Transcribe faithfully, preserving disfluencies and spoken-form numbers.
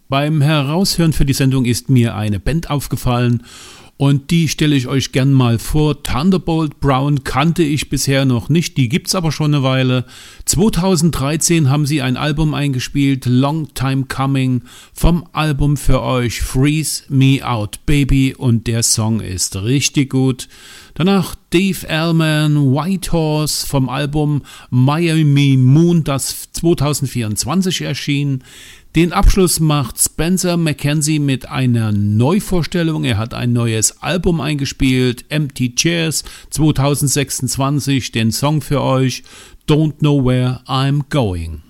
Beim Heraushören für die Sendung ist mir eine Band aufgefallen und die stelle ich euch gern mal vor. Thunderbolt Brown kannte ich bisher noch nicht, die gibt's aber schon eine Weile. zweitausenddreizehn haben sie ein Album eingespielt, Long Time Coming, vom Album für euch Freeze Me Out Baby, und der Song ist richtig gut. Danach Dave Allman, White Horse vom Album Miami Moon, das zweitausendvierundzwanzig erschien. Den Abschluss macht Spencer McKenzie mit einer Neuvorstellung. Er hat ein neues Album eingespielt, Empty Chairs zweitausendsechsundzwanzig. Den Song für euch, Don't Know Where I'm Going.